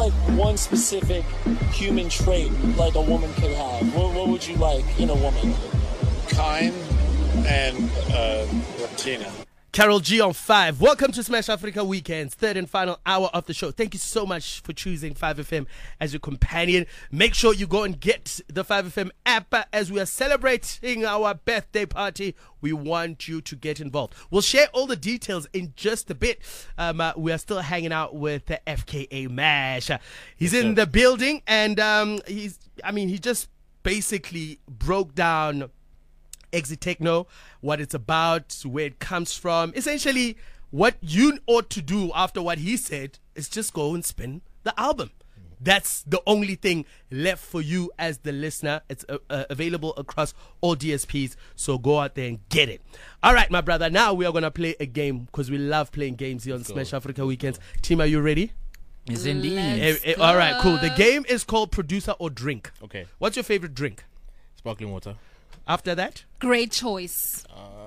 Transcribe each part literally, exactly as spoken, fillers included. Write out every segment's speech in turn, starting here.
like one specific human trait like a woman could have? What, what would you like in a woman? Kind and uh, Latina. Carol G on five. Welcome to Smash Africa Weekends, third and final hour of the show. Thank you so much for choosing five F M as your companion. Make sure you go and get the five F M app as we are celebrating our birthday party. We want you to get involved. We'll share all the details in just a bit. Um, uh, we are still hanging out with the F K A Mash. Uh, he's in the building, and um, he's, I mean, he just basically broke down Exit Techno, what it's about, where it comes from. Essentially, what you ought to do after what he said is just go and spin the album. That's the only thing left for you as the listener. It's uh, uh, available across all D S Ps, so go out there and get it. All right, my brother, now we are going to play a game because we love playing games here on Smash Africa Weekends. Team, are you ready? Yes, indeed. Eh, eh, all right, cool. The game is called Producer or Drink. Okay. What's your favorite drink? Sparkling water. After that? Great choice.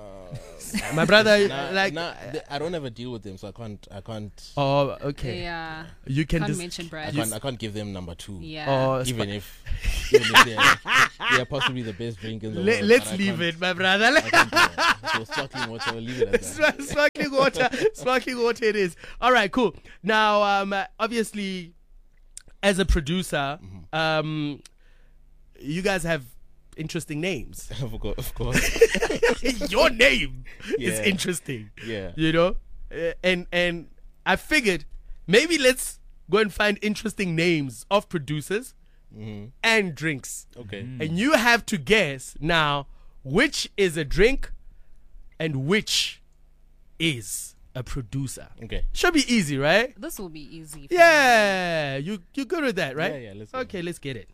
My brother, Nah, like... nah, th- I don't ever deal with them, so I can't. I can't. Oh, okay. Yeah. You can Can't dis- mention I Brad. can't. I can't give them number two. Yeah. Oh, Even if, even if they're, they're possibly the best drink in the Le- world. let's but I leave can't- it, my brother. I can't do that. So sparkling water, we'll leave it at that. Sparkling water. Sparkling water it is. All right, cool. Now, um, uh, obviously, as a producer, Mm-hmm. um, you guys have interesting names. of course. Of course. Your name is Yeah. interesting. Yeah. You know? Uh, and and I figured maybe let's go and find interesting names of producers Mhm. and drinks. Okay. And you have to guess now which is a drink and which is a producer. Okay. Should be easy, right? This will be easy. for Yeah. You you good with that, right? Yeah, yeah, let's go. Okay, let's get it.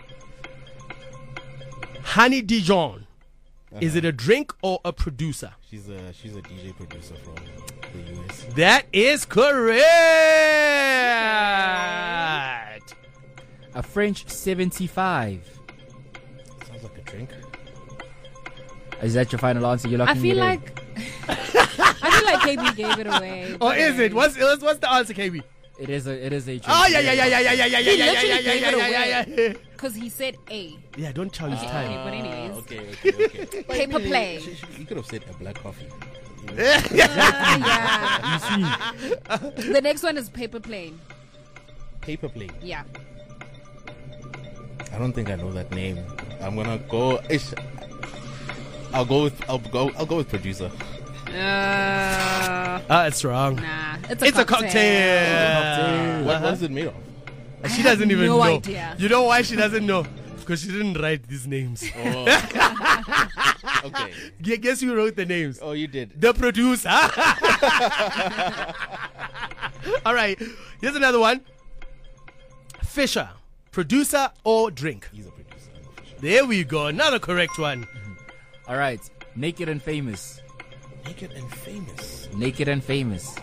Honey Dijon. Is it a drink or a producer? She's a she's a D J producer from the U S. That is correct. A French seventy-five. Sounds like a drink. Is that your final answer? You're I locking feel it in? like I feel like K B gave it away. Or but- is it? What's what's, what's the answer, K B? It is a it is a drink. Oh yeah yeah yeah yeah yeah yeah yeah yeah He yeah literally yeah yeah gave yeah it yeah yeah away. yeah. Because he said A. Yeah, don't challenge Okay, time. okay, but anyways. Okay, okay, okay. But Paper I mean, plane. she- she- You could have said a black coffee. Ah, yeah. The next one is paper plane. Paper plane. Yeah. I don't think I know that name. I'm gonna go. Ish, I'll go with. I'll go. I'll go with producer. Uh, Ah, it's wrong. nah. It's a It's a cocktail. cocktail. What, Uh-huh. what is it made of? She doesn't even no know. idea. You know why she doesn't know? Because she didn't write these names. Oh. Okay. Gu- Guess who wrote the names? Oh, you did. The producer. All right. Here's another one. Fisher. Producer or drink? He's a producer. I'm a fisher. There we go. Another correct one. All right. Naked and famous. Naked and famous. Naked and famous.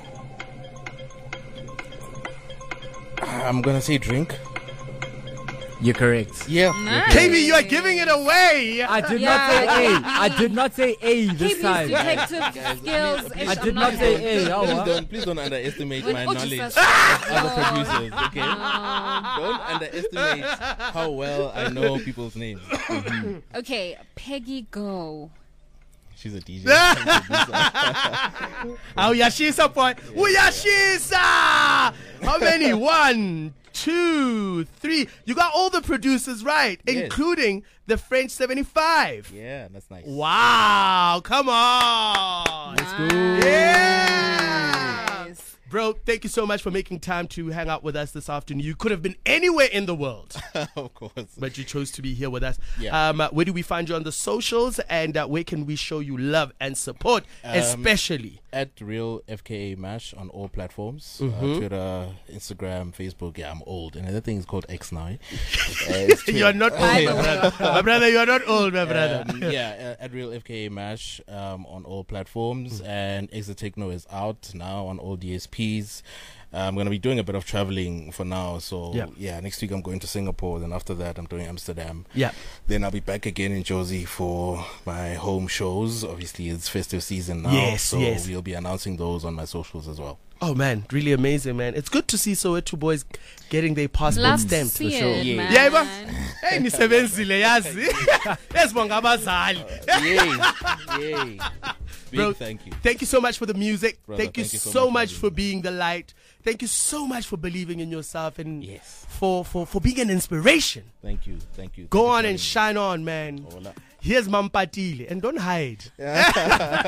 I'm gonna say drink. You're correct. Yeah. Nice. K B, you are giving it away. I did Yeah, not say K A. B. I did not say A this K B's time. detective skills. I did not say A. Oh, Please what? don't, please don't underestimate With my Ochi knowledge of Sasa. other producers, okay? Don't underestimate how well I know people's names. Okay, Peggy Go. She's a D J. she's a producer. Oh, Yashisa point. Oh, Yashisa. How many? One, two, three. You got all the producers right, Yes. including the French seventy-five. Yeah, that's nice. Wow. Come on. Let's go. Yeah. Nice. Bro, thank you so much for making time to hang out with us this afternoon. You could have been anywhere in the world, Of course. but you chose to be here with us. Yeah. Um, uh, where do we find you on the socials, and uh, where can we show you love and support, Um, especially? At Real F K A Mash on all platforms. Mm-hmm. Uh, Twitter, Instagram, Facebook. Yeah, I'm old. And the thing is called X now. Uh, it's Twitter. You're not old, my Yeah. brother. My brother, you're not old, my brother. Um, yeah, uh, at Real F K A Mash um, on all platforms, and Exit Techno is out now on all D S Ps. Uh, I'm going to be doing a bit of traveling for now, so Yeah. yeah. Next week I'm going to Singapore, then after that I'm doing Amsterdam. Yeah. Then I'll be back again in Jozi for my home shows. Obviously, it's festive season now, Yes, so yes. we'll be announcing those on my socials as well. Oh man, really amazing, man. It's good to see Soweto boys getting their passport Love to stamped. see For sure. it, Yeah. man. Yeah, but hey, nisebenzile yazi. Esibonga abazali. Yay. Yay. Big Bro, thank you. Thank you so much for the music. Brother, thank you thank you so, so much much for for being the light. Thank you so much for believing in yourself and Yes. for, for, for being an inspiration. Thank you. Thank you. Go Thank you on for and having me. shine on, man. Hola. Here's Mampatile. And don't hide.